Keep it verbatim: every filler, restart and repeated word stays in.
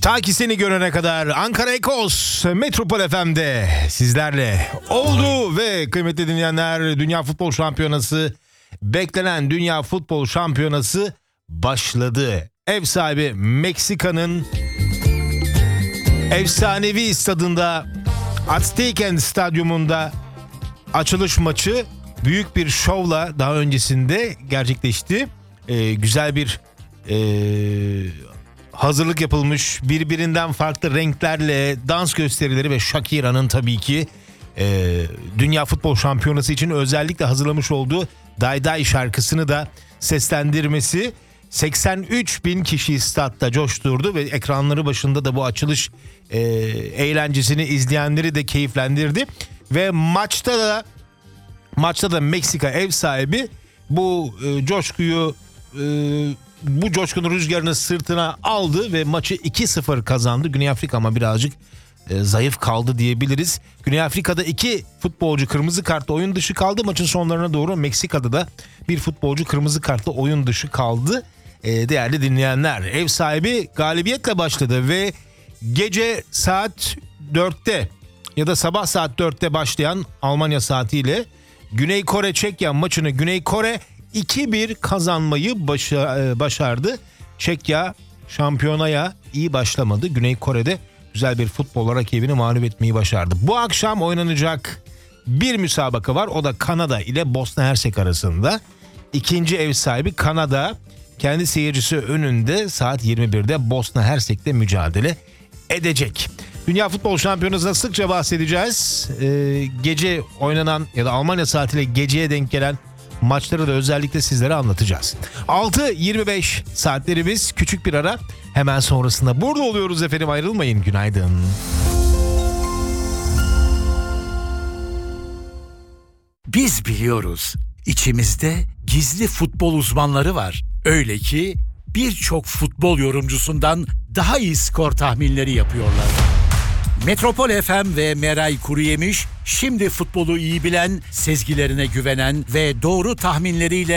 Ta ki seni görene kadar Ankara Ekos Metropol F M'de sizlerle oldu ve kıymetli dinleyenler, Dünya Futbol Şampiyonası, beklenen Dünya Futbol Şampiyonası başladı. Ev sahibi Meksika'nın efsanevi stadında, Azteca Stadyumunda açılış maçı büyük bir şovla daha öncesinde gerçekleşti. Ee, güzel bir e, hazırlık yapılmış, birbirinden farklı renklerle dans gösterileri ve Shakira'nın tabii ki e, Dünya Futbol Şampiyonası için özellikle hazırlamış olduğu Day Day şarkısını da seslendirmesi seksen üç bin kişi statta coşturdu ve ekranları başında da bu açılış e, eğlencesini izleyenleri de keyiflendirdi ve maçta da maçta da Meksika ev sahibi bu e, coşkuyu e, bu coşkunun rüzgarını sırtına aldı ve maçı iki sıfır kazandı. Güney Afrika ama birazcık e, zayıf kaldı diyebiliriz. Güney Afrika'da iki futbolcu kırmızı kartla oyun dışı kaldı. Maçın sonlarına doğru Meksika'da da bir futbolcu kırmızı kartla oyun dışı kaldı. E, değerli dinleyenler, ev sahibi galibiyetle başladı ve gece saat dörtte ya da sabah saat dörtte başlayan Almanya saatiyle Güney Kore Çekya maçını Güney Kore iki bir kazanmayı başa, başardı. Çekya şampiyonaya iyi başlamadı. Güney Kore'de güzel bir futbol rakibini mağlup etmeyi başardı. Bu akşam oynanacak bir müsabaka var. O da Kanada ile Bosna Hersek arasında. İkinci ev sahibi Kanada kendi seyircisi önünde saat yirmi birde Bosna Hersek'le mücadele edecek. Dünya Futbol Şampiyonası'nda sıkça bahsedeceğiz. Ee, gece oynanan ya da Almanya saatiyle geceye denk gelen maçları da özellikle sizlere anlatacağız. altı yirmi beş saatlerimiz, küçük bir ara. Hemen sonrasında burada oluyoruz efendim, ayrılmayın. Günaydın. Biz biliyoruz, içimizde gizli futbol uzmanları var. Öyle ki birçok futbol yorumcusundan daha iyi skor tahminleri yapıyorlar. Metropol F M ve Meray Kuruyemiş şimdi futbolu iyi bilen, sezgilerine güvenen ve doğru tahminleriyle